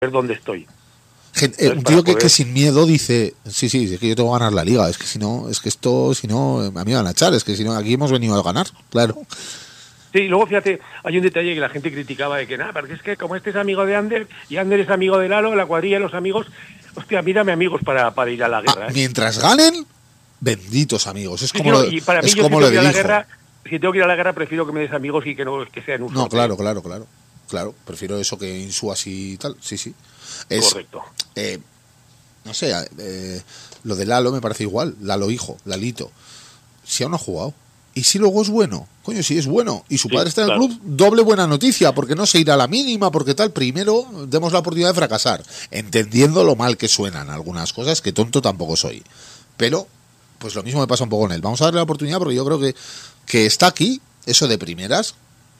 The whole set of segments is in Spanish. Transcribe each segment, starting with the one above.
dónde estoy. Un tío que sin miedo dice, sí, es que yo tengo que ganar la liga, es que si no, a mí me van a echar, es que si no, aquí hemos venido a ganar, claro. Sí, luego fíjate, hay un detalle que la gente criticaba de que nada, porque es que como este es amigo de Ander y Ander es amigo de Lalo, la cuadrilla de los amigos, hostia, mírame amigos para ir a la guerra. Mientras ganen, benditos amigos, es como y para mí, es yo como si lo tengo que ir a la dijo. guerra, si tengo que ir a la guerra, prefiero que me des amigos y que no que sean un No, claro, prefiero eso que insuas y tal, sí. Correcto. No sé, lo de Lalo me parece igual, Lalo hijo, Lalito, si aún no ha jugado. Y si luego es bueno, coño, si es bueno y su padre está en el club, doble buena noticia, porque no se irá a la mínima, porque tal, primero demos la oportunidad de fracasar, entendiendo lo mal que suenan algunas cosas, que tonto tampoco soy. Pero, pues lo mismo me pasa un poco con él. Vamos a darle la oportunidad porque yo creo que está aquí, eso de primeras,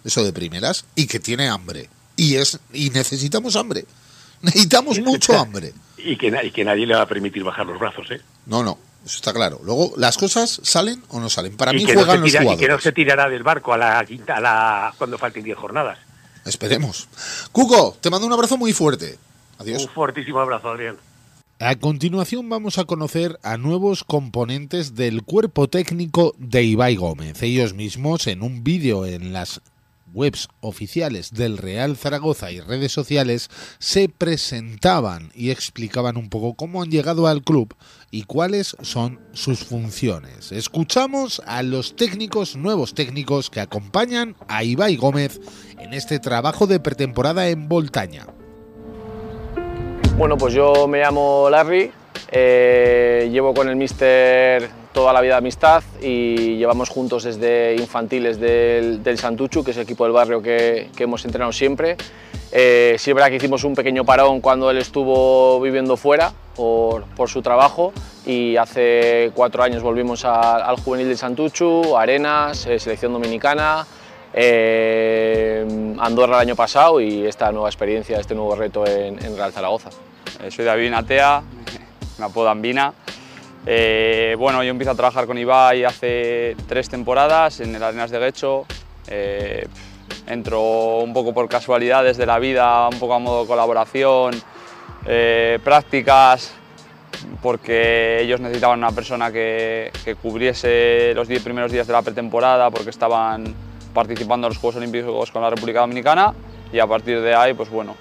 y que tiene hambre. Y necesitamos hambre. Necesitamos mucho hambre. Y que nadie le va a permitir bajar los brazos, ¿eh? No, eso está claro. Luego, las cosas salen o no salen. Para mí juegan los jugadores. Y que no se tirará del barco a la quinta, cuando falten 10 jornadas. Esperemos. Cuco, te mando un abrazo muy fuerte. Adiós. Un fortísimo abrazo, Adrián. A continuación vamos a conocer a nuevos componentes del cuerpo técnico de Ibai Gómez. Ellos mismos, en un vídeo en las webs oficiales del Real Zaragoza y redes sociales, se presentaban y explicaban un poco cómo han llegado al club y cuáles son sus funciones. Escuchamos a los nuevos técnicos que acompañan a Ibai Gómez en este trabajo de pretemporada en Boltaña. Bueno, pues yo me llamo Larry, llevo con el míster toda la vida de amistad y llevamos juntos desde infantiles del Santuchu, que es el equipo del barrio que hemos entrenado siempre. Sí es verdad que hicimos un pequeño parón cuando él estuvo viviendo fuera por su trabajo y hace 4 años volvimos al juvenil del Santuchu, Arenas, selección dominicana, Andorra el año pasado y esta nueva experiencia, este nuevo reto en Real Zaragoza. Soy David Natea, me apodan Vina. Bueno, yo empiezo a trabajar con Ibai hace 3 temporadas en el Arenas de Guecho. Entro un poco por casualidades de la vida, un poco a modo colaboración, prácticas, porque ellos necesitaban una persona que cubriese los 10 primeros días de la pretemporada porque estaban participando en los Juegos Olímpicos con la República Dominicana y a partir de ahí, pues bueno,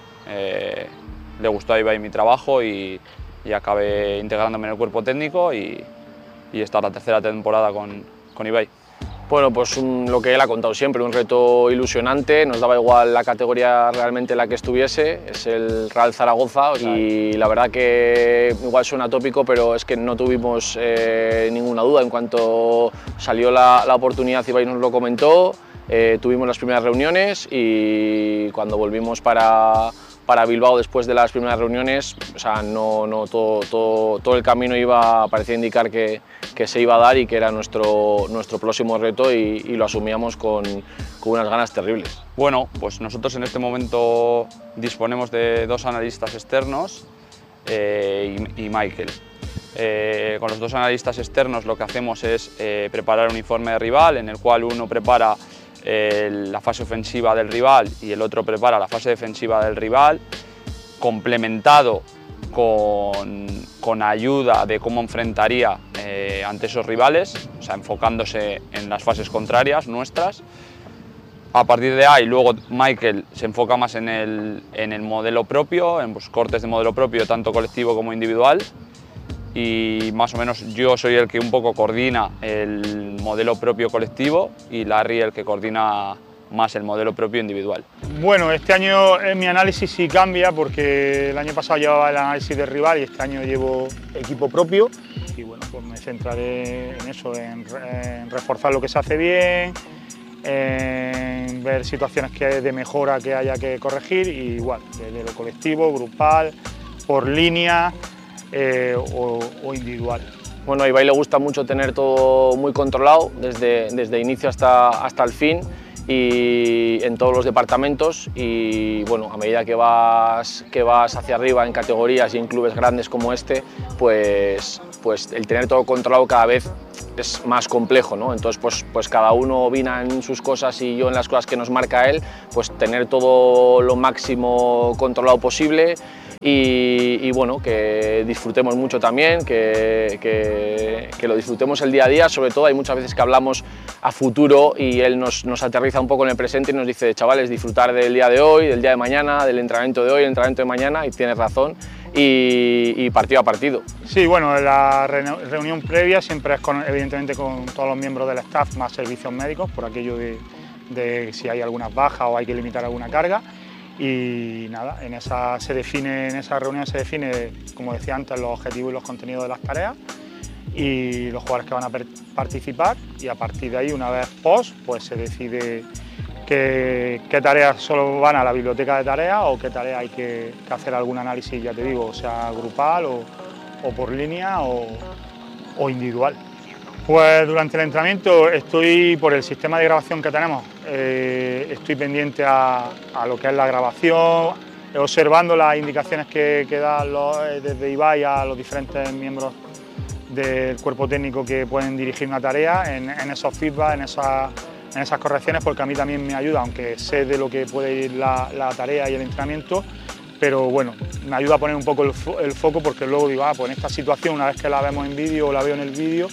le gustó a Ibai mi trabajo y acabé integrándome en el cuerpo técnico y esta es la 3ª temporada con Ibai. Bueno, pues lo que él ha contado siempre, un reto ilusionante, nos daba igual la categoría realmente en la que estuviese, es el Real Zaragoza y la verdad que igual suena tópico, pero es que no tuvimos ninguna duda en cuanto salió la oportunidad. Ibai nos lo comentó, tuvimos las primeras reuniones y cuando volvimos para Bilbao después de las primeras reuniones, o sea, todo el camino parecía indicar que se iba a dar y que era nuestro próximo reto y lo asumíamos con unas ganas terribles. Bueno, pues nosotros en este momento disponemos de 2 analistas externos y Michael. Con los 2 analistas externos lo que hacemos es preparar un informe de rival en el cual uno prepara la fase ofensiva del rival y el otro prepara la fase defensiva del rival, complementado con ayuda de cómo enfrentaría ante esos rivales, o sea, enfocándose en las fases contrarias nuestras. A partir de ahí, luego Michael se enfoca más en el modelo propio, en cortes de modelo propio, tanto colectivo como individual. Y más o menos yo soy el que un poco coordina el modelo propio colectivo y Larry el que coordina más el modelo propio individual. Bueno, este año mi análisis sí cambia porque el año pasado llevaba el análisis del rival y este año llevo equipo propio y bueno, pues me centraré en eso, en reforzar lo que se hace bien, en ver situaciones de mejora que haya que corregir y igual, de lo colectivo, grupal, por línea, o individual. Bueno, a Ibai le gusta mucho tener todo muy controlado desde inicio hasta el fin y en todos los departamentos y bueno, a medida que vas hacia arriba en categorías y en clubes grandes como este, pues el tener todo controlado cada vez es más complejo, ¿no? Entonces pues cada uno opina en sus cosas y yo en las cosas que nos marca él, pues tener todo lo máximo controlado posible y bueno, que disfrutemos mucho también, que lo disfrutemos el día a día. Sobre todo hay muchas veces que hablamos a futuro y él nos aterriza un poco en el presente y nos dice, chavales, disfrutar del día de hoy, del día de mañana, del entrenamiento de hoy, del entrenamiento de mañana, y tienes razón, y partido a partido. Sí, bueno, la reunión previa siempre es evidentemente con todos los miembros del staff más servicios médicos, por aquello de si hay algunas bajas o hay que limitar alguna carga. Y nada, en esa reunión se define, como decía antes, los objetivos y los contenidos de las tareas y los jugadores que van a participar, y a partir de ahí, una vez post, pues se decide qué tareas solo van a la biblioteca de tareas o qué tareas hay que hacer algún análisis, ya te digo, o sea grupal o por línea o individual. Pues durante el entrenamiento estoy, por el sistema de grabación que tenemos, estoy pendiente a lo que es la grabación, observando las indicaciones que dan desde Ibai a los diferentes miembros del cuerpo técnico que pueden dirigir una tarea, en esos feedback, en esas correcciones, porque a mí también me ayuda, aunque sé de lo que puede ir la tarea y el entrenamiento, pero bueno, me ayuda a poner un poco el foco, porque luego digo, pues en esta situación, una vez que la vemos en vídeo o la veo en el vídeo,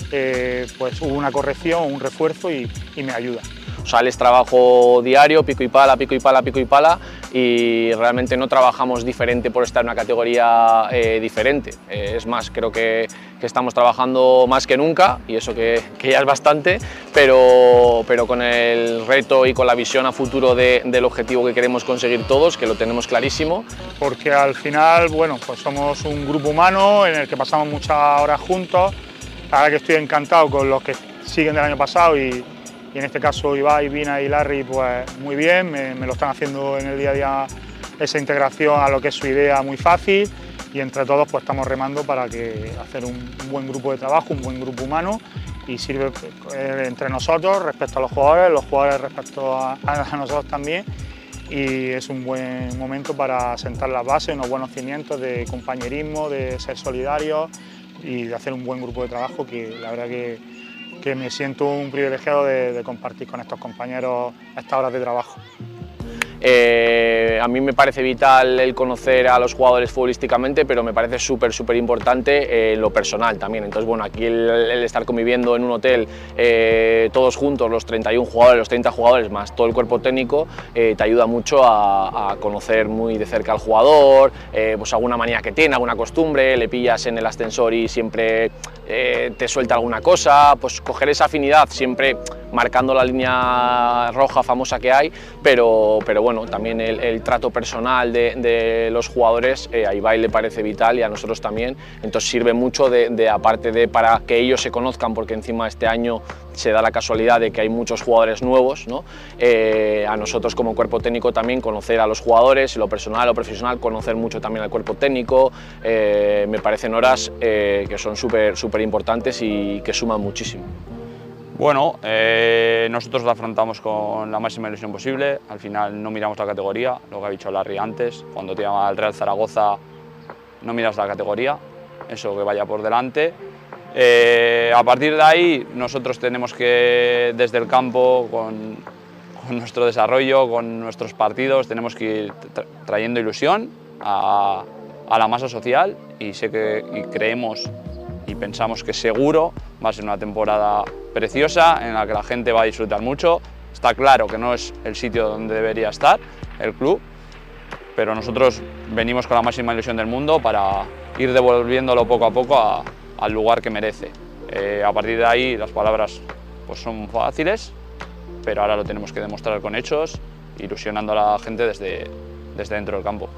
pues hubo una corrección, un refuerzo y me ayuda. O sea, es trabajo diario, pico y pala, pico y pala, pico y pala, y realmente no trabajamos diferente por estar en una categoría diferente. Es más, creo que estamos trabajando más que nunca, y eso que ya es bastante, pero con el reto y con la visión a futuro del objetivo que queremos conseguir todos, que lo tenemos clarísimo. Porque al final, bueno, pues somos un grupo humano en el que pasamos muchas horas juntos. La verdad que estoy encantado con los que siguen del año pasado y en este caso Ibai, Vina y Larry, pues muy bien, me lo están haciendo en el día a día, esa integración a lo que es su idea muy fácil, y entre todos pues estamos remando para hacer un buen grupo de trabajo, un buen grupo humano, y sirve entre nosotros respecto a los jugadores respecto a nosotros también, y es un buen momento para sentar las bases, unos buenos cimientos de compañerismo, de ser solidarios y de hacer un buen grupo de trabajo, que la verdad que me siento un privilegiado de compartir con estos compañeros estas horas de trabajo. A mí me parece vital el conocer a los jugadores futbolísticamente, pero me parece súper importante lo personal también. Entonces, bueno, aquí el estar conviviendo en un hotel todos juntos, los 31 jugadores, los 30 jugadores, más todo el cuerpo técnico, te ayuda mucho a conocer muy de cerca al jugador, pues alguna manía que tiene, alguna costumbre, le pillas en el ascensor y siempre te suelta alguna cosa, pues coger esa afinidad, siempre marcando la línea roja famosa que hay, pero bueno, también el trato personal de los jugadores a Ibai le parece vital y a nosotros también, entonces sirve mucho aparte de para que ellos se conozcan, porque encima este año se da la casualidad de que hay muchos jugadores nuevos, ¿no? A nosotros como cuerpo técnico también conocer a los jugadores, lo personal, lo profesional, conocer mucho también al cuerpo técnico, me parecen horas que son súper importantes y que suman muchísimo. Bueno, nosotros la afrontamos con la máxima ilusión posible, al final no miramos la categoría, lo que ha dicho Larry antes, cuando te llama el Real Zaragoza no miras la categoría, eso que vaya por delante. A partir de ahí nosotros tenemos que, desde el campo, con nuestro desarrollo, con nuestros partidos, tenemos que ir trayendo ilusión a la masa social, y creemos y pensamos que seguro va a ser una temporada preciosa en la que la gente va a disfrutar mucho. Está claro que no es el sitio donde debería estar el club, pero nosotros venimos con la máxima ilusión del mundo para ir devolviéndolo poco a poco al lugar que merece. A partir de ahí las palabras pues son fáciles, pero ahora lo tenemos que demostrar con hechos, ilusionando a la gente desde dentro del campo.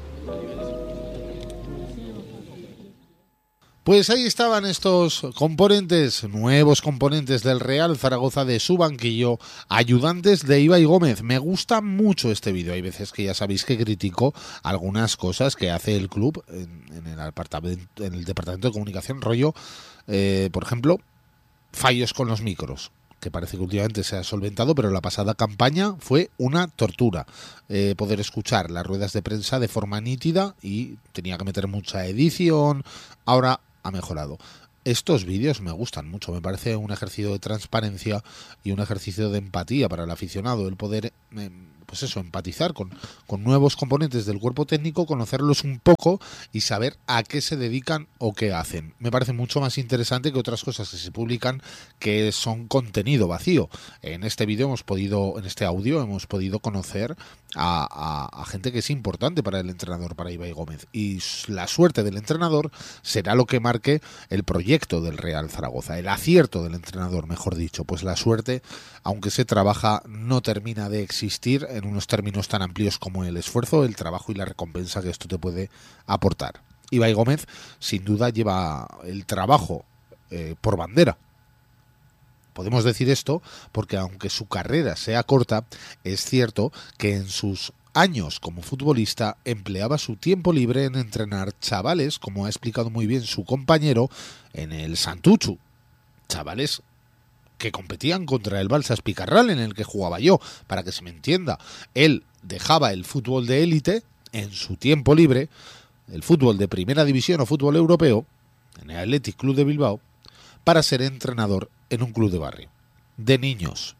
Pues ahí estaban estos nuevos componentes del Real Zaragoza, de su banquillo, ayudantes de Ibai Gómez. Me gusta mucho este vídeo. Hay veces que ya sabéis que critico algunas cosas que hace el club en el departamento de comunicación, rollo, por ejemplo, fallos con los micros, que parece que últimamente se ha solventado, pero la pasada campaña fue una tortura poder escuchar las ruedas de prensa de forma nítida y tenía que meter mucha edición. Ahora ha mejorado. Estos vídeos me gustan mucho, me parece un ejercicio de transparencia y un ejercicio de empatía para el aficionado, el poder pues eso, empatizar con nuevos componentes del cuerpo técnico, conocerlos un poco y saber a qué se dedican o qué hacen. Me parece mucho más interesante que otras cosas que se publican que son contenido vacío. En este vídeo en este audio hemos podido conocer a gente que es importante para el entrenador, para Ibai Gómez, y la suerte del entrenador será lo que marque el proyecto del Real Zaragoza, el acierto del entrenador, mejor dicho. Pues la suerte, aunque se trabaja, no termina de existir en unos términos tan amplios como el esfuerzo, el trabajo y la recompensa que esto te puede aportar. Ibai Gómez sin duda lleva el trabajo por bandera. Podemos decir esto porque aunque su carrera sea corta, es cierto que en sus años como futbolista empleaba su tiempo libre en entrenar chavales, como ha explicado muy bien su compañero, en el Santuchu. Chavales que competían contra el Balsas Picarral, en el que jugaba yo, para que se me entienda. Él dejaba el fútbol de élite en su tiempo libre, el fútbol de primera división o fútbol europeo, en el Athletic Club de Bilbao, para ser entrenador en un club de barrio, de niños.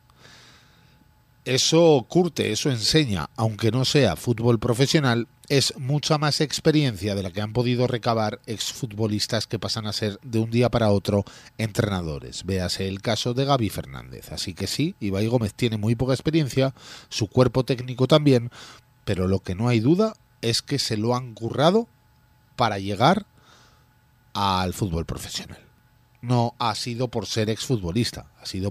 Eso curte, eso enseña, aunque no sea fútbol profesional, es mucha más experiencia de la que han podido recabar exfutbolistas que pasan a ser de un día para otro entrenadores. Véase el caso de Gaby Fernández. Así que sí, Ibai Gómez tiene muy poca experiencia, su cuerpo técnico también, pero lo que no hay duda es que se lo han currado para llegar al fútbol profesional. No ha sido por ser exfutbolista, ha sido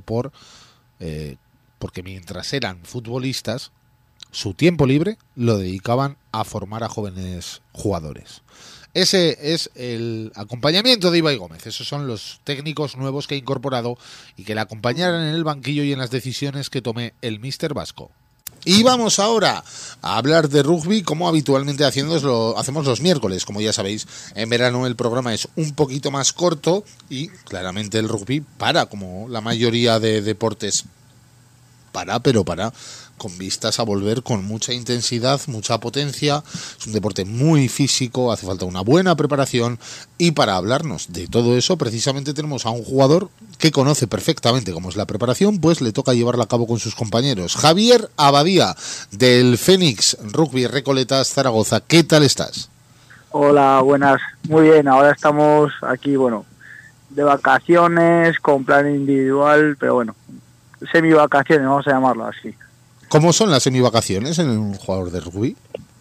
porque mientras eran futbolistas, su tiempo libre lo dedicaban a formar a jóvenes jugadores. Ese es el acompañamiento de Ibai Gómez. Esos son los técnicos nuevos que ha incorporado y que le acompañaran en el banquillo y en las decisiones que tome el míster vasco. Y vamos ahora a hablar de rugby, como habitualmente hacemos los miércoles. Como ya sabéis, en verano el programa es un poquito más corto y claramente el rugby para, como la mayoría de deportes, para con vistas a volver con mucha intensidad, mucha potencia. Es un deporte muy físico, hace falta una buena preparación, y para hablarnos de todo eso precisamente tenemos a un jugador que conoce perfectamente cómo es la preparación, pues le toca llevarla a cabo con sus compañeros. Javier Abadía, del Fénix Rugby Recoletas Zaragoza. ¿Qué tal estás? Hola, buenas. Muy bien, ahora estamos aquí, de vacaciones, con plan individual, pero semi-vacaciones, vamos a llamarlo así. ¿Cómo son las semivacaciones en un jugador de rugby?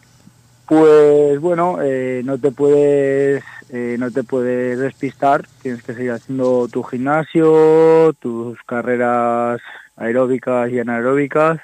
Pues no te puedes despistar, tienes que seguir haciendo tu gimnasio, tus carreras aeróbicas y anaeróbicas,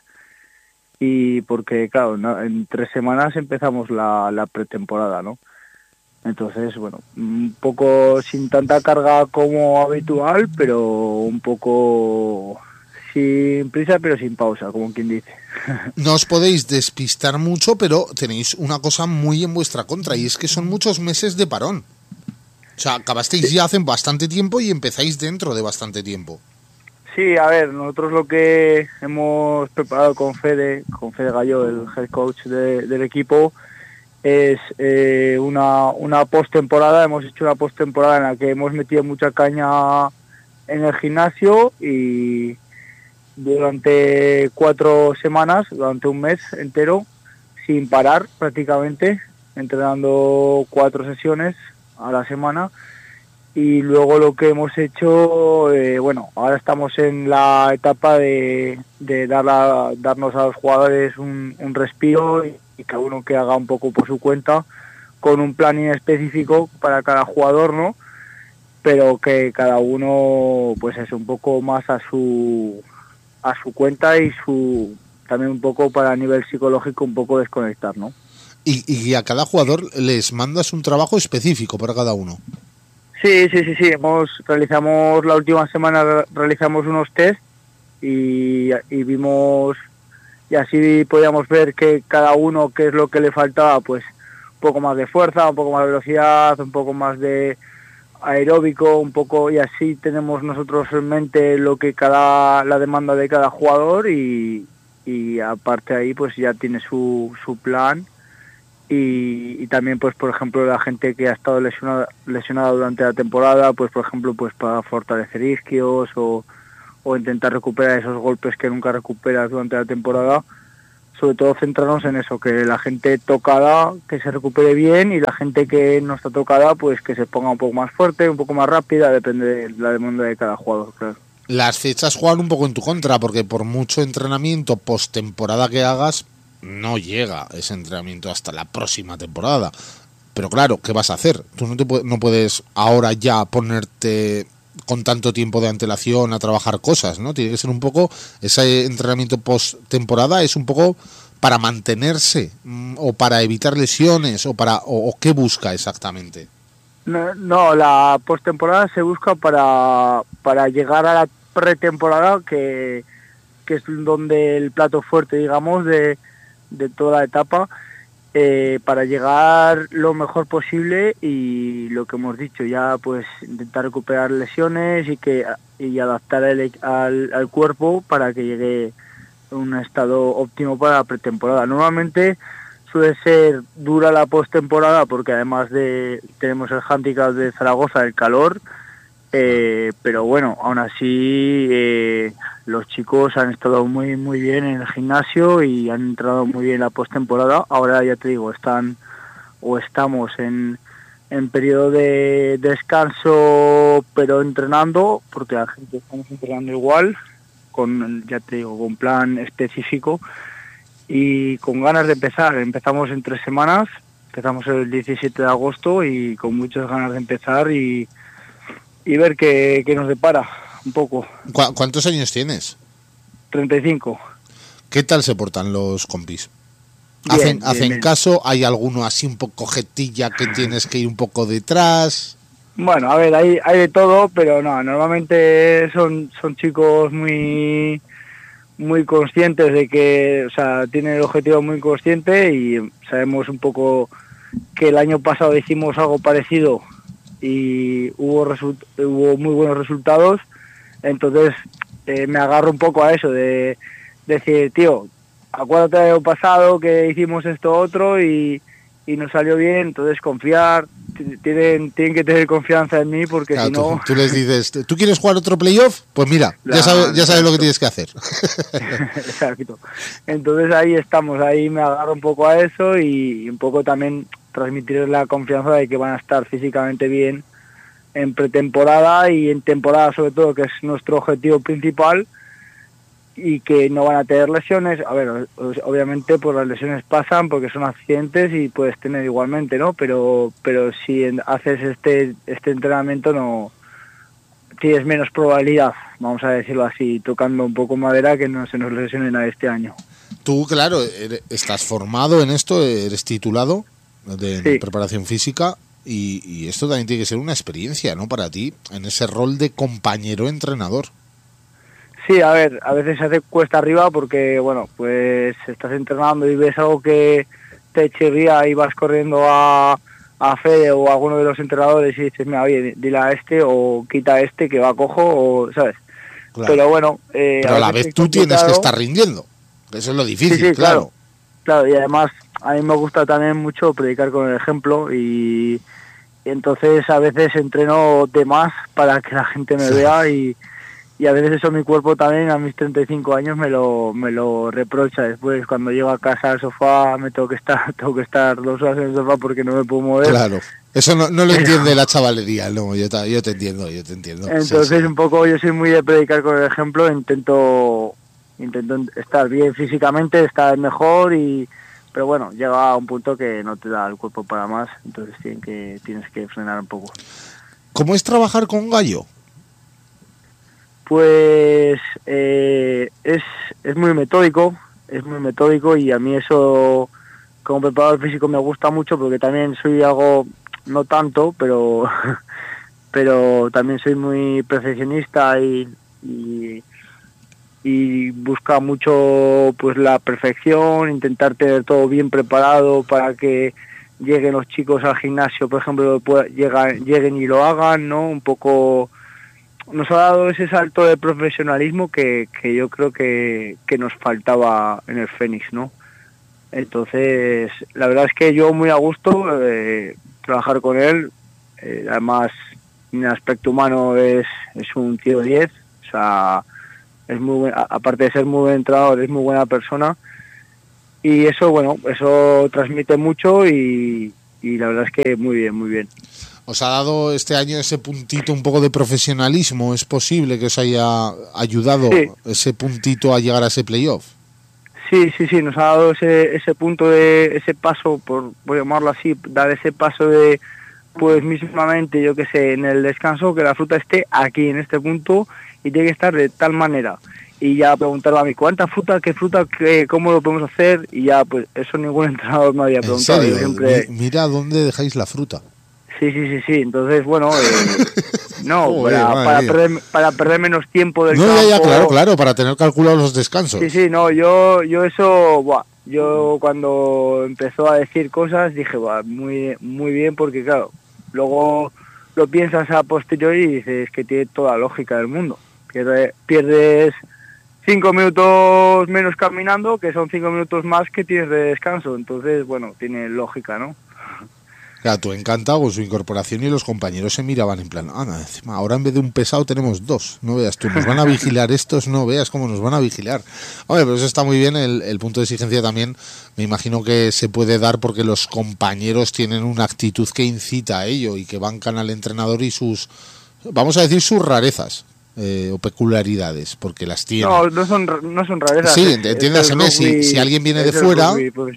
y porque claro, en 3 semanas empezamos la pretemporada, ¿no? Entonces, un poco sin tanta carga como habitual, pero un poco sin prisa pero sin pausa, como quien dice. No os podéis despistar mucho, pero tenéis una cosa muy en vuestra contra, y es que son muchos meses de parón. O sea, acabasteis ya hace bastante tiempo y empezáis dentro de bastante tiempo. Sí, a ver, nosotros lo que hemos preparado con Fede Gallo, el head coach del equipo, es una postemporada. Hemos hecho una postemporada en la que hemos metido mucha caña en el gimnasio, y durante 4 semanas, durante un mes entero, sin parar prácticamente, entrenando 4 sesiones a la semana. Y luego lo que hemos hecho, ahora estamos en la etapa de darnos a los jugadores un respiro, y cada uno que haga un poco por su cuenta, con un planning específico para cada jugador, ¿no? Pero que cada uno pues es un poco más a su cuenta, y también un poco para a nivel psicológico un poco desconectar, ¿no? Y a cada jugador les mandas un trabajo específico para cada uno. Sí. Realizamos la última semana unos test y vimos, y así podíamos ver que cada uno qué es lo que le faltaba, pues un poco más de fuerza, un poco más de velocidad, un poco más de aeróbico, un poco, y así tenemos nosotros en mente la demanda de cada jugador, y aparte ahí pues ya tiene su plan. Y también, pues por ejemplo, la gente que ha estado lesionada durante la temporada, pues por ejemplo, pues para fortalecer isquios o intentar recuperar esos golpes que nunca recuperas durante la temporada, sobre todo centrarnos en eso, que la gente tocada que se recupere bien y la gente que no está tocada pues que se ponga un poco más fuerte, un poco más rápida, depende de la demanda de cada jugador, claro. Las fechas juegan un poco en tu contra, porque por mucho entrenamiento postemporada que hagas, no llega ese entrenamiento hasta la próxima temporada. Pero claro, ¿qué vas a hacer? Tú no puedes ahora ya ponerte con tanto tiempo de antelación a trabajar cosas, ¿no? Tiene que ser un poco, ese entrenamiento post-temporada es un poco para mantenerse, o para evitar lesiones, o ¿qué busca exactamente? No, la postemporada se busca para llegar a la pretemporada, que es donde el plato fuerte, digamos, de toda la etapa, para llegar lo mejor posible y lo que hemos dicho ya, pues intentar recuperar lesiones y adaptar al cuerpo para que llegue a un estado óptimo para la pretemporada. Normalmente suele ser dura la postemporada porque además tenemos el hándicap de Zaragoza, el calor, pero bueno, aún así los chicos han estado muy muy bien en el gimnasio y han entrado muy bien en la postemporada. Ahora ya te digo, estamos en periodo de descanso, pero entrenando, porque la gente estamos entrenando igual, ya te digo, con plan específico y con ganas de empezar. Empezamos en 3 semanas, empezamos el 17 de agosto y con muchas ganas de empezar y ver qué nos depara un poco. ¿Cuántos años tienes? 35. ¿Qué tal se portan los compis? Bien, ¿Hacen bien. caso? ¿Hay alguno así un poco jetilla que tienes que ir un poco detrás? Bueno, a ver, hay de todo, pero no, normalmente son chicos muy muy conscientes de que, o sea, tienen el objetivo muy consciente y sabemos un poco que el año pasado hicimos algo parecido y hubo muy buenos resultados. Entonces me agarro un poco a eso de decir, tío, acuérdate del año pasado que hicimos esto otro y nos salió bien. Entonces confiar, tienen que tener confianza en mí, porque claro, si no... Tú les dices, ¿tú quieres jugar otro playoff? Pues mira, ya sabes lo que tienes que hacer. Exacto. Entonces ahí estamos, ahí me agarro un poco a eso y un poco también transmitirles la confianza de que van a estar físicamente bien en pretemporada y en temporada, sobre todo, que es nuestro objetivo principal, y que no van a tener lesiones. A ver, obviamente pues las lesiones pasan porque son accidentes y puedes tener igualmente, ¿no? Pero si haces este entrenamiento no tienes menos probabilidad, vamos a decirlo así, tocando un poco madera, que no se nos lesione nada este año. Tú, claro, estás formado en esto, eres titulado de preparación física y esto también tiene que ser una experiencia, ¿no? Para ti, en ese rol de compañero-entrenador. Sí, a ver, a veces se hace cuesta arriba porque, bueno, pues estás entrenando y ves algo que te chirría y vas corriendo a Fede o a alguno de los entrenadores y dices, mira, oye, dile a este o quita a este que va cojo, o, ¿sabes? Claro. Pero bueno... pero a la vez tú tienes que estar rindiendo, eso es lo difícil, sí, claro. Claro, y además a mí me gusta también mucho predicar con el ejemplo y entonces a veces entreno de más para que la gente me vea y a veces eso mi cuerpo también a mis 35 años me lo reprocha. Después cuando llego a casa al sofá me tengo que estar 2 horas en el sofá porque no me puedo mover. Claro, eso no lo entiende la chavalería, no, yo te entiendo. Entonces sí. Un poco yo soy muy de predicar con el ejemplo, intento estar bien físicamente, estar mejor pero bueno, llega a un punto que no te da el cuerpo para más, entonces tienes que frenar un poco. ¿Cómo es trabajar con Gallo? Pues es muy metódico y a mí eso como preparador físico me gusta mucho porque también soy algo, no tanto, pero también soy muy perfeccionista y busca mucho pues la perfección, intentar tener todo bien preparado para que lleguen los chicos al gimnasio, por ejemplo, lleguen y lo hagan, ¿no? Un poco nos ha dado ese salto de profesionalismo que yo creo que nos faltaba en el Fénix, ¿no? Entonces, la verdad es que yo muy a gusto trabajar con él, además en el aspecto humano es un tío 10, o sea, es muy buen, aparte de ser muy buen entrenador, es muy buena persona y eso, bueno, eso transmite mucho y la verdad es que muy bien, muy bien. ¿Os ha dado este año ese puntito un poco de profesionalismo? ¿Es posible que os haya ayudado ese puntito a llegar a ese playoff? Sí, nos ha dado ese punto de ese paso, por llamarlo así, dar ese paso de, pues mismamente, yo que sé, en el descanso, que la fruta esté aquí, en este punto, y tiene que estar de tal manera. Y ya preguntarle a mí, ¿cuánta fruta, qué fruta, cómo lo podemos hacer? Y ya, pues eso ningún entrenador me había preguntado. ¿En serio? Yo siempre... Mira dónde dejáis la fruta. Sí. Entonces, bueno, no, Joder, para perder menos tiempo del campo. No, ya, claro, para tener calculados los descansos. Sí, no, yo eso, yo cuando empezó a decir cosas dije, muy bien, porque claro, luego lo piensas a posteriori y dices que tiene toda la lógica del mundo. Pierdes 5 minutos menos caminando, que son 5 minutos más que tienes de descanso, entonces, bueno, tiene lógica, ¿no? Claro, tú encantado con su incorporación y los compañeros se miraban en plan, ahora en vez de un pesado tenemos dos, no veas tú, nos van a vigilar estos, no veas cómo nos van a vigilar. Hombre, pero eso está muy bien, el punto de exigencia también, me imagino que se puede dar porque los compañeros tienen una actitud que incita a ello y que bancan al entrenador y sus, vamos a decir, sus rarezas. O peculiaridades, porque las tiene. No son rarezas. Sí, entiéndaseme, si alguien viene de fuera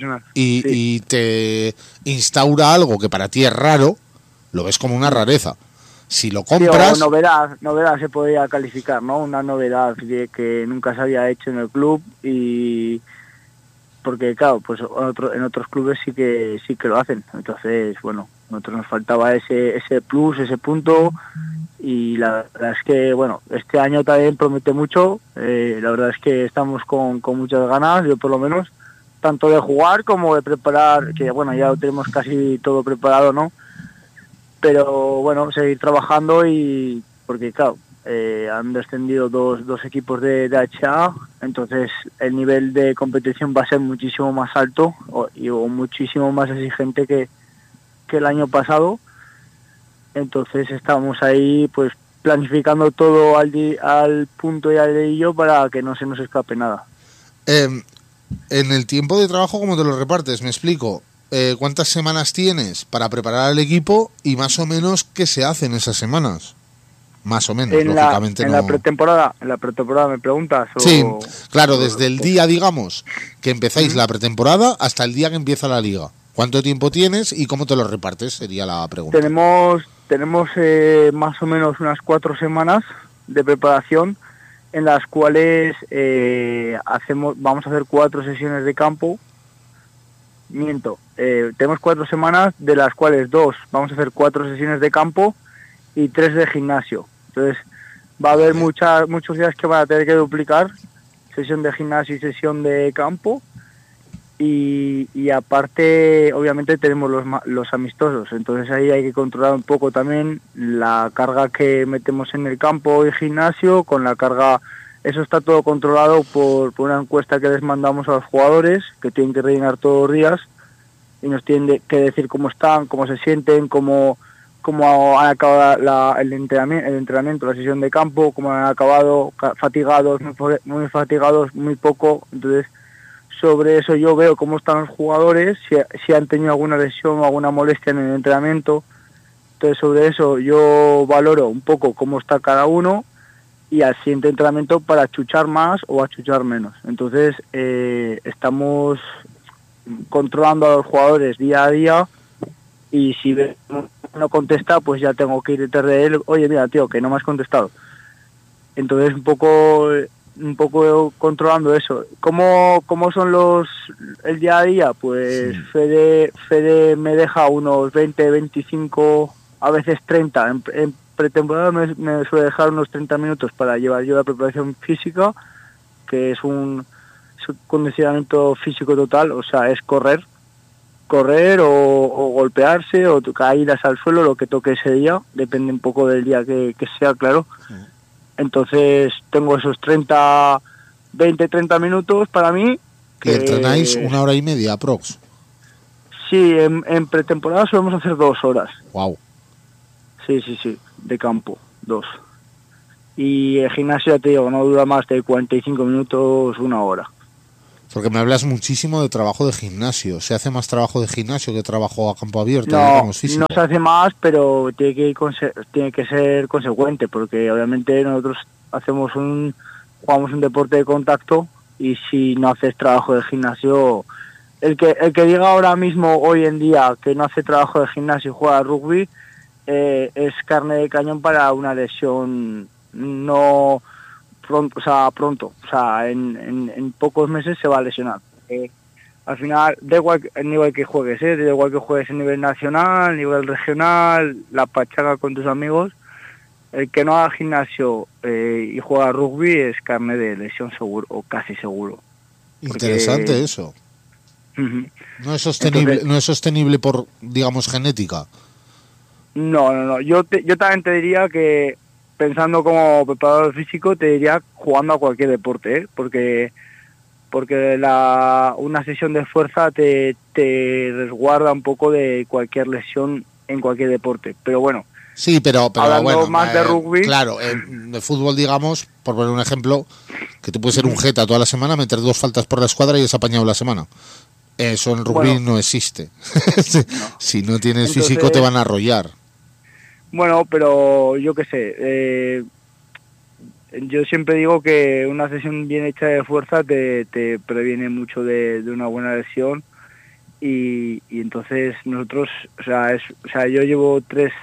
y te instaura algo que para ti es raro, lo ves como una rareza. Si lo compras... Sí, o novedad se podría calificar, ¿no? Una novedad que nunca se había hecho en el club y... Porque, claro, pues en otros clubes sí que lo hacen. Entonces, bueno, a nosotros nos faltaba ese plus, ese punto... Y la verdad es que, bueno, este año también promete mucho, la verdad es que estamos con muchas ganas, yo por lo menos, tanto de jugar como de preparar, que bueno, ya lo tenemos casi todo preparado, ¿no? Pero bueno, seguir trabajando y, porque claro, han descendido dos equipos de HA, entonces el nivel de competición va a ser muchísimo más alto o muchísimo más exigente que el año pasado. Entonces estamos ahí pues planificando todo al punto y al dedillo para que no se nos escape nada. En el tiempo de trabajo, ¿cómo te lo repartes? Me explico. ¿Cuántas semanas tienes para preparar al equipo y más o menos qué se hace en esas semanas? Más o menos, lógicamente en no. la pretemporada me preguntas. Sí, claro, desde el día, digamos, que empezáis la pretemporada hasta el día que empieza la liga. ¿Cuánto tiempo tienes y cómo te lo repartes? Sería la pregunta. Tenemos más o menos unas 4 semanas de preparación en las cuales vamos a hacer 4 sesiones de campo. Tenemos 4 semanas de las cuales 2 vamos a hacer 4 sesiones de campo y 3 de gimnasio. Entonces va a haber muchos días que van a tener que duplicar, sesión de gimnasio y sesión de campo. Y aparte, obviamente, tenemos los amistosos, entonces ahí hay que controlar un poco también la carga que metemos en el campo y gimnasio, con la carga, eso está todo controlado por una encuesta que les mandamos a los jugadores, que tienen que rellenar todos los días, y nos tienen que decir cómo están, cómo se sienten, cómo han acabado el entrenamiento, la sesión de campo, cómo han acabado, fatigados, muy fatigados, muy poco, entonces... Sobre eso yo veo cómo están los jugadores, si han tenido alguna lesión o alguna molestia en el entrenamiento. Entonces sobre eso yo valoro un poco cómo está cada uno y al siguiente entrenamiento para achuchar más o achuchar menos. Entonces estamos controlando a los jugadores día a día y si no contesta, pues ya tengo que ir detrás de él. Oye, mira, tío, que no me has contestado. Entonces un poco controlando eso. ¿Cómo son el día a día? Pues sí. Fede me deja unos 20, 25, a veces 30. En pretemporada me suele dejar unos 30 minutos para llevar yo la preparación física, que es un condicionamiento físico total, o sea, es correr o golpearse o caídas al suelo, lo que toque ese día, depende un poco del día que sea, claro. Sí. Entonces tengo esos 30 minutos para mí. ¿Y entrenáis 1 hora y media aprox? Sí, en pretemporada solemos hacer 2 horas. Wow. Sí, de campo, 2. Y el gimnasio, ya te digo, no dura más de 45 minutos, 1 hora. Porque me hablas muchísimo de trabajo de gimnasio. ¿Se hace más trabajo de gimnasio que trabajo a campo abierto? No, no se hace más, pero tiene que ser consecuente, porque obviamente nosotros jugamos un deporte de contacto, y si no haces trabajo de gimnasio, el que diga ahora mismo, hoy en día, que no hace trabajo de gimnasio y juega rugby, es carne de cañón para una lesión pronto, en pocos meses se va a lesionar. Al final, da igual el nivel que juegues, da igual que juegues a nivel nacional, nivel regional, la pachanga con tus amigos, el que no haga gimnasio y juega rugby es carne de lesión seguro, o casi seguro. Interesante eso. Uh-huh. No es sostenible. Entonces, no es sostenible por, digamos, genética. No. Yo también te diría que, pensando como preparador físico, te diría jugando a cualquier deporte, porque una sesión de fuerza te resguarda un poco de cualquier lesión en cualquier deporte. Pero bueno. Sí, pero hablando bueno, más de rugby. Claro, de fútbol, digamos, por poner un ejemplo, que tú puedes ser un jeta toda la semana, meter 2 faltas por la escuadra y es apañado la semana. Eso en rugby no existe. Si no tienes físico te van a arrollar. Bueno, pero yo qué sé, yo siempre digo que una sesión bien hecha de fuerza te previene mucho de una buena lesión, y entonces nosotros, yo llevo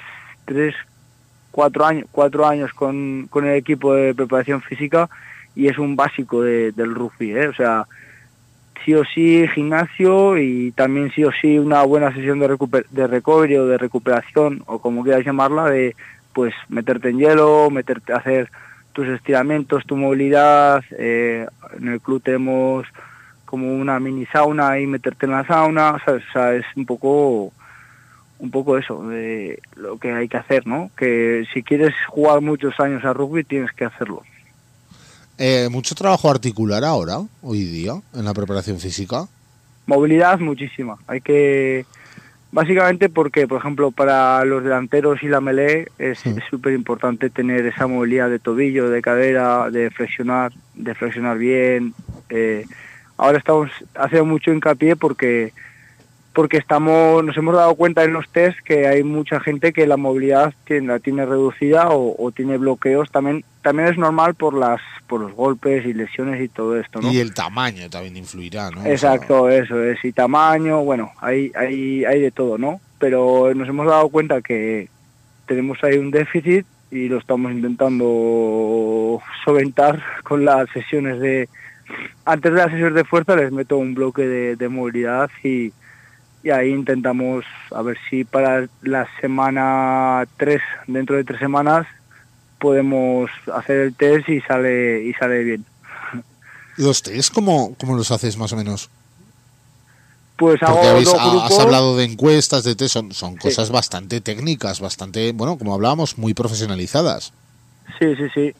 4 años con el equipo de preparación física, y es un básico del rugby, sí o sí gimnasio, y también sí o sí una buena sesión de recovery o de recuperación, o como quieras llamarla, de pues meterte en hielo, hacer tus estiramientos, tu movilidad. En el club tenemos como una mini sauna y meterte en la sauna, ¿sabes? O sea, es un poco eso de lo que hay que hacer, ¿no? Que si quieres jugar muchos años a rugby tienes que hacerlo. Mucho trabajo articular ahora, hoy día, en la preparación física. Movilidad muchísima. Hay que, básicamente porque, por ejemplo, para los delanteros y la melee es súper importante tener esa movilidad de tobillo, de cadera, de flexionar bien. Ahora estamos haciendo mucho hincapié porque nos hemos dado cuenta en los test que hay mucha gente que la movilidad la tiene reducida o tiene bloqueos. También es normal por los golpes y lesiones y todo esto, ¿no? Y el tamaño también influirá, ¿no? Exacto, eso es. Y tamaño, bueno, hay de todo, ¿no? Pero nos hemos dado cuenta que tenemos ahí un déficit y lo estamos intentando solventar con las sesiones antes de las sesiones de fuerza les meto un bloque de movilidad, y ahí intentamos a ver si para la semana 3, dentro de 3 semanas, podemos hacer el test y sale bien. ¿Los test cómo los haces más o menos? Pues porque has hablado de encuestas, de test, son cosas bastante técnicas, bastante, bueno, como hablábamos, muy profesionalizadas. Sí.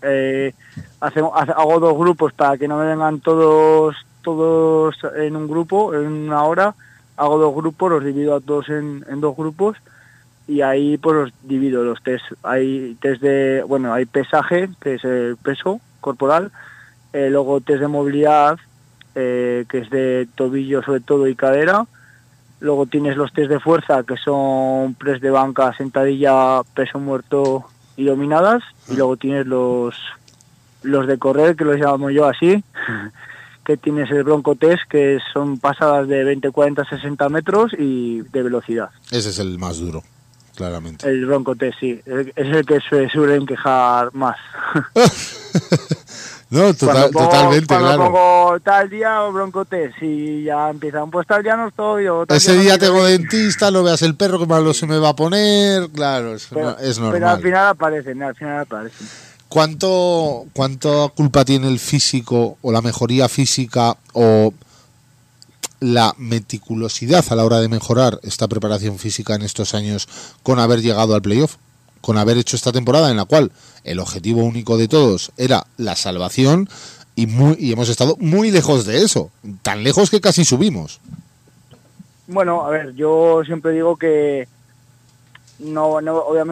Hago 2 grupos para que no me vengan todos en un grupo, en una hora. Hago 2 grupos, los divido a todos en 2 grupos, y ahí pues los divido los test. Hay test hay pesaje, que es el peso corporal, luego test de movilidad, que es de tobillo sobre todo y cadera. Luego tienes los test de fuerza, que son press de banca, sentadilla, peso muerto y dominadas. Y luego tienes los de correr, que los llamo yo así, que tienes el bronco test, que son pasadas de 20, 40, 60 metros y de velocidad. Ese es el más duro, claramente. El bronco test, sí. Es el que suelen quejar más. No, totalmente, cuando claro. pongo tal día o bronco test, y ya empiezan, pues tal día no estoy. Ese día tengo dentista, no veas el perro que malo se me va a poner. Claro, es normal. Pero al final aparecen. ¿Cuánta culpa tiene el físico o la mejoría física o la meticulosidad a la hora de mejorar esta preparación física en estos años con haber llegado al playoff? Con haber hecho esta temporada en la cual el objetivo único de todos era la salvación y hemos estado muy lejos de eso, tan lejos que casi subimos. Bueno, a ver, yo siempre digo que no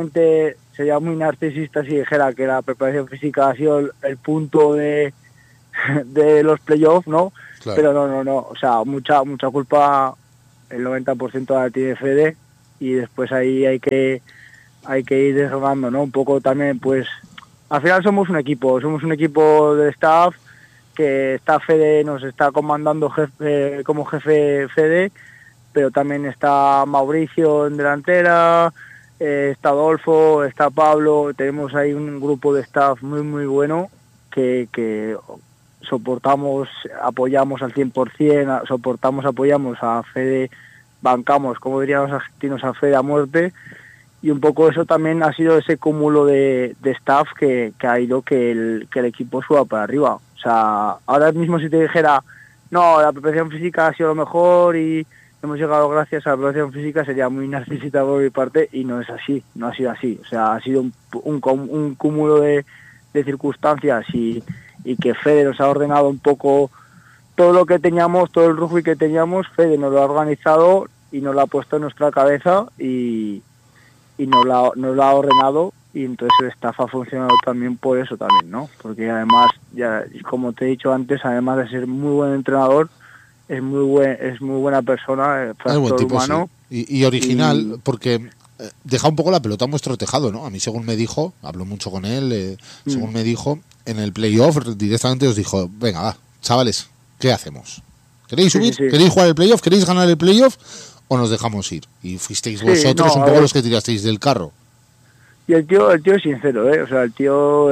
obviamente sería muy narcisista si dijera que la preparación física ha sido el punto de de los playoffs, ¿no? Claro. Pero no, o sea, mucha culpa, el 90% la tiene Fede, y después ahí hay que ir desarrollando, ¿no? Un poco también, pues, al final somos un equipo de staff, que está Fede, nos está comandando como jefe Fede, pero también está Mauricio en delantera, está Adolfo, está Pablo, tenemos ahí un grupo de staff muy bueno que soportamos, apoyamos al 100%, apoyamos a Fede, bancamos, como dirían los argentinos, a Fede a muerte, y un poco eso también ha sido ese cúmulo de staff que ha ido que el equipo suba para arriba. O sea, ahora mismo si te dijera, no, la preparación física ha sido lo mejor y hemos llegado gracias a la preparación física, sería muy narcisista por mi parte, y no es así, no ha sido así. O sea, ha sido un cúmulo de circunstancias y que Fede nos ha ordenado un poco todo lo que teníamos, todo el rugby que teníamos. Fede nos lo ha organizado y nos lo ha puesto en nuestra cabeza y nos lo ha ordenado, y entonces el staff ha funcionado también por eso también, ¿no? Porque además, ya como te he dicho antes, además de ser muy buen entrenador, es muy buena persona, es buen tipo, humano. Sí. Y original, porque deja un poco la pelota en vuestro tejado, ¿no? A mí, según me dijo, habló mucho con él, según me dijo, en el playoff directamente os dijo, venga, va, chavales, ¿qué hacemos? ¿Queréis subir? Sí. ¿Queréis jugar el playoff? ¿Queréis ganar el playoff? ¿O nos dejamos ir? Y fuisteis vosotros un poco los que tirasteis del carro. Y el tío es sincero, ¿eh? O sea, el tío...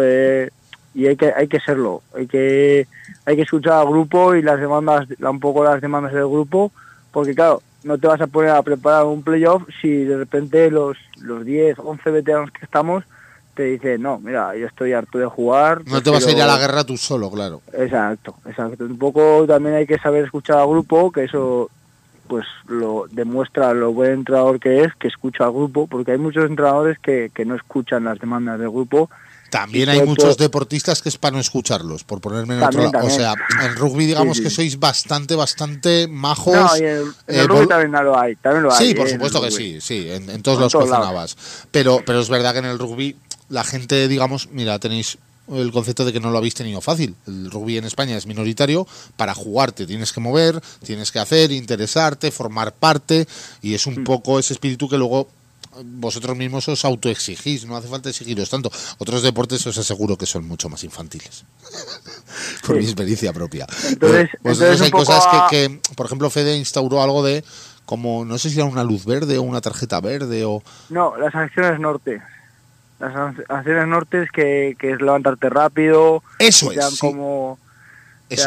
y hay que serlo. Hay que escuchar al grupo y las demandas del grupo, porque claro, no te vas a poner a preparar un playoff si de repente los 10, 11 veteranos que estamos te dicen, no, mira, yo estoy harto de jugar. No te vas a ir a la guerra tú solo, claro. Exacto. Un poco también hay que saber escuchar al grupo, que eso pues lo demuestra lo buen entrenador que es, que escucha al grupo, porque hay muchos entrenadores que no escuchan las demandas del grupo. También hay muchos deportistas que es para no escucharlos, por ponerme en otro lado. O sea, en rugby digamos que sois bastante majos. No, y en el rugby también lo hay. Sí, por supuesto que sí, en todos los cocinabas. Pero es verdad que en el rugby la gente, digamos, mira, tenéis el concepto de que no lo habéis tenido fácil. El rugby en España es minoritario. Para jugar te tienes que mover, tienes que hacer, interesarte, formar parte, y es un poco ese espíritu que luego vosotros mismos os autoexigís, no hace falta exigiros tanto. Otros deportes os aseguro que son mucho más infantiles. Por mi experiencia propia. Entonces hay cosas que, por ejemplo, Fede instauró algo de, como, no sé si era una luz verde o una tarjeta verde o... No, las acciones norte. Las acciones norte es que es levantarte rápido. Eso te dan sí. Como... Te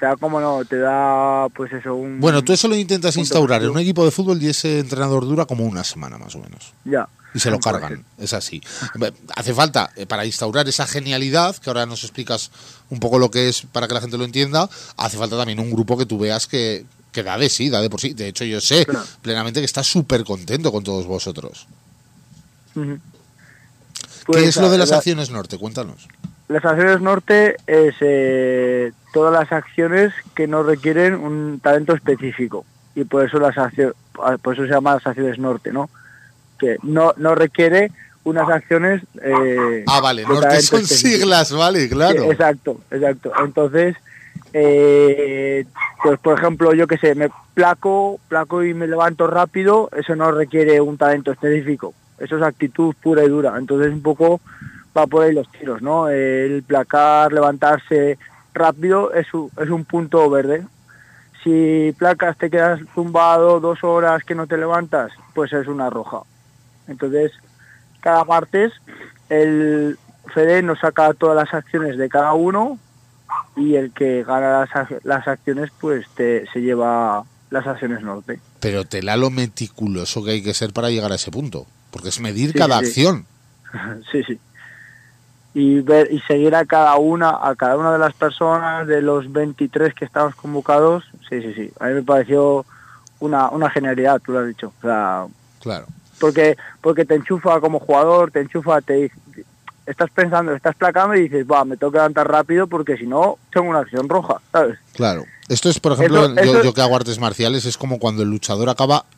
da pues eso, Bueno, tú eso lo intentas instaurar en un equipo de fútbol y ese entrenador dura como una semana más o menos. Ya. Y se lo cargan, es así. Hace falta, para instaurar esa genialidad, que ahora nos explicas un poco lo que es para que la gente lo entienda, hace falta también un grupo que tú veas que da de por sí. De hecho, yo sé plenamente que está súper contento con todos vosotros. Uh-huh. ¿Qué es lo de las acciones norte? Cuéntanos. Las acciones norte es todas las acciones que no requieren un talento específico, y por eso por eso se llaman las acciones norte, ¿no? Que no requiere unas acciones vale, norte son específico. Siglas, vale, claro. Sí, exacto. Entonces, pues por ejemplo, yo que sé, me placo y me levanto rápido, eso no requiere un talento específico, eso es actitud pura y dura. Entonces un poco va por ahí los tiros, ¿no? El placar, levantarse rápido es un punto verde. Si placas, te quedas tumbado 2 horas que no te levantas, pues es una roja. Entonces, cada martes el Fede nos saca todas las acciones de cada uno, y el que gana las acciones pues se lleva las acciones norte. Pero te la lo meticuloso que hay que ser para llegar a ese punto, porque es medir cada acción. Sí. Y seguir a cada una de las personas, de los 23 que estamos convocados. Sí. A mí me pareció una genialidad, tú lo has dicho. O sea, claro. Porque te enchufa como jugador, estás pensando, estás placando y dices, me tengo que levantar rápido porque si no tengo una acción roja, ¿sabes? Claro. Esto es, por ejemplo, yo que hago artes marciales, es como cuando el luchador acaba y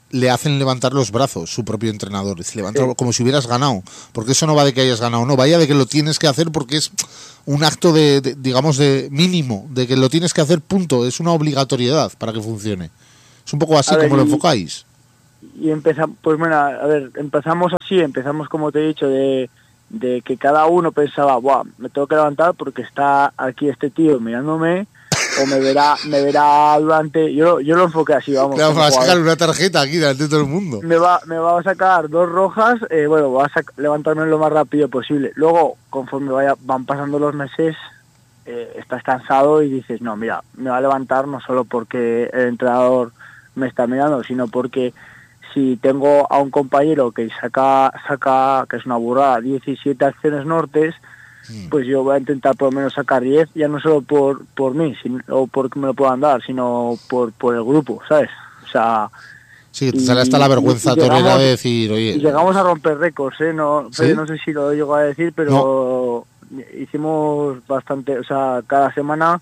le hacen levantar los brazos su propio entrenador. Se levanta como si hubieras ganado. Porque eso no va de que hayas ganado, no. Vaya de que lo tienes que hacer porque es un acto digamos, de mínimo, de que lo tienes que hacer, punto. Es una obligatoriedad para que funcione. Es un poco así como lo enfocáis. Y empezamos, pues bueno, a ver, empezamos así, empezamos como te he dicho, de que cada uno pensaba, buah, me tengo que levantar porque está aquí este tío mirándome, o me verá durante... Yo lo enfoqué así, vamos. Claro, me va a sacar una tarjeta aquí delante de todo el mundo. Me va a sacar 2 rojas, bueno, voy a levantarme lo más rápido posible. Luego, conforme van pasando los meses, estás cansado y dices, no, mira, me va a levantar no solo porque el entrenador me está mirando, sino porque si tengo a un compañero que saca, que es una burrada, 17 acciones nortes, pues yo voy a intentar por lo menos sacar 10, ya no solo por mí, o porque me lo puedan dar, sino por el grupo, ¿sabes? O sea... Sí, te sale hasta la vergüenza torera de decir, oye... Y llegamos a romper récords, ¿eh? No, ¿sí? No sé si lo llego a decir, pero hicimos bastante, o sea, cada semana...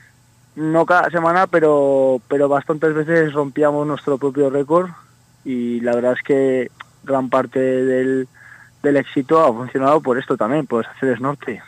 No cada semana, pero bastantes veces rompíamos nuestro propio récord, y la verdad es que gran parte del éxito ha funcionado por esto también, por hacer norte.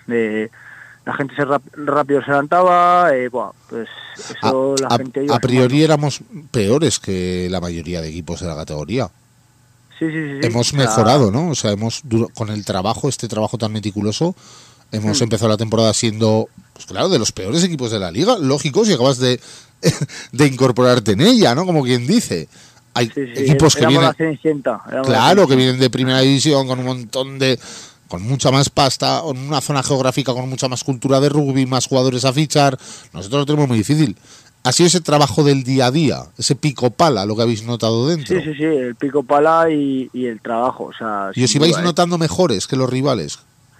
La gente rápido se levantaba, pues eso la gente... A priori éramos peores que la mayoría de equipos de la categoría. Sí. Hemos mejorado, ¿no? O sea, con el trabajo, este trabajo tan meticuloso, hemos empezado la temporada siendo, pues claro, de los peores equipos de la liga. Lógico, si acabas de incorporarte en ella, ¿no? Como quien dice. Hay equipos que vienen... Claro, que vienen de primera división con un montón de... con mucha más pasta, en una zona geográfica con mucha más cultura de rugby, más jugadores a fichar. Nosotros lo tenemos muy difícil. ¿Ha sido ese trabajo del día a día, ese pico pala, lo que habéis notado dentro? Sí, el pico pala y el trabajo. O sea, ¿y os ibais notando mejores que los rivales?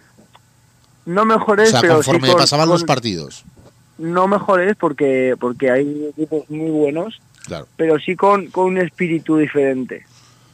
No mejores, o sea, pero conforme sí pasaban los partidos. No mejores porque hay equipos muy buenos, claro, pero sí con un espíritu diferente.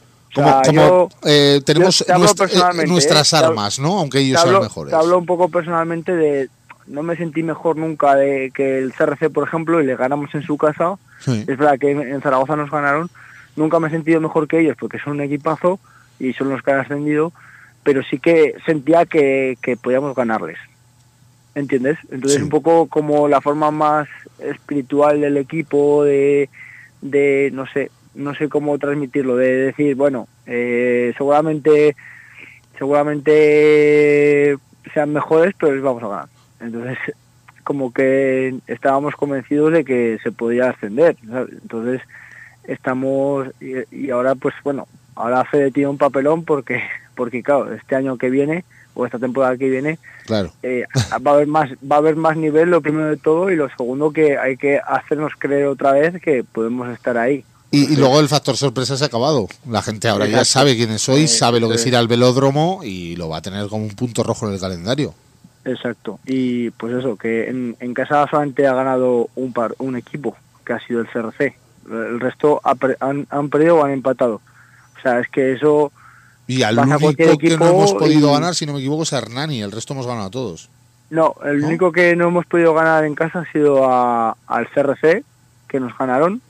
Tenemos nuestras armas, ¿no? Aunque ellos sean mejores. Te hablo un poco personalmente de... No me sentí mejor nunca de que el CRC, por ejemplo, y le ganamos en su casa. Sí. Es verdad que en Zaragoza nos ganaron. Nunca me he sentido mejor que ellos porque son un equipazo y son los que han ascendido, pero sí que sentía que podíamos ganarles. ¿Entiendes? Entonces sí, un poco como la forma más espiritual del equipo, de no sé cómo transmitirlo, de decir, bueno, seguramente sean mejores, pero les vamos a ganar. Entonces, como que estábamos convencidos de que se podía ascender, ¿sabes? Entonces, estamos, y ahora pues bueno, ahora Fede tiene un papelón porque claro, este año que viene, o esta temporada que viene, claro, va a haber más nivel, lo primero de todo, y lo segundo que hay que hacernos creer otra vez que podemos estar ahí. Y luego el factor sorpresa se ha acabado. La gente ahora ya sabe quiénes sois, sabe lo que es ir al velódromo y lo va a tener como un punto rojo en el calendario. Exacto. Y pues eso, que en casa solamente ha ganado un equipo, que ha sido el CRC. El resto han perdido o han empatado. O sea, es que eso... Y al único que no hemos podido ganar, si no me equivoco, es a Hernani. El resto hemos ganado a todos. No, el único que no hemos podido ganar en casa ha sido al CRC, que nos ganaron,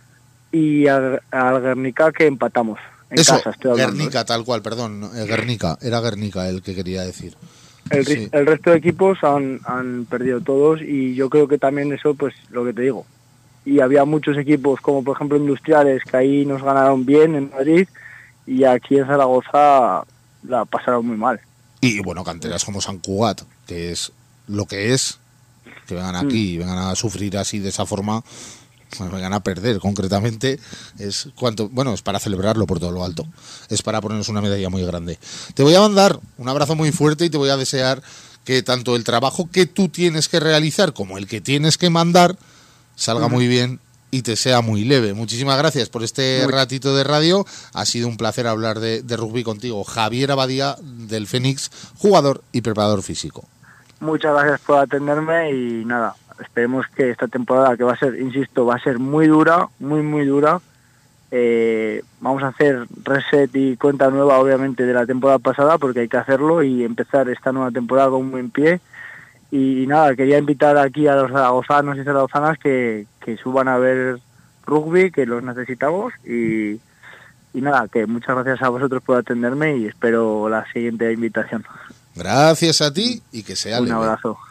y al Guernica, que empatamos en casa. Estoy hablando, Guernica, tal cual, perdón. Guernica, era Guernica el que quería decir. El resto de equipos han perdido todos, y yo creo que también eso, pues lo que te digo. Y había muchos equipos, como por ejemplo Industriales, que ahí nos ganaron bien en Madrid, y aquí en Zaragoza la pasaron muy mal. Y bueno, canteras como Sant Cugat, que es lo que es, que vengan aquí y vengan a sufrir así de esa forma, vengan a perder concretamente, es para celebrarlo por todo lo alto, es para ponernos una medalla muy grande. Te voy a mandar un abrazo muy fuerte y te voy a desear que tanto el trabajo que tú tienes que realizar como el que tienes que mandar salga muy bien y te sea muy leve. Muchísimas gracias por este ratito de radio. Ha sido un placer hablar de rugby contigo. Javier Abadía, del Fénix, jugador y preparador físico. Muchas gracias por atenderme y nada, esperemos que esta temporada, que va a ser, insisto, va a ser muy dura, muy dura. Vamos a hacer reset y cuenta nueva, obviamente, de la temporada pasada, porque hay que hacerlo y empezar esta nueva temporada con un buen pie. Y nada, quería invitar aquí a los zaragozanos y zaragozanas que suban a ver rugby, que los necesitamos, y nada, que muchas gracias a vosotros por atenderme y espero la siguiente invitación. Gracias a ti y que sea un leve. abrazo.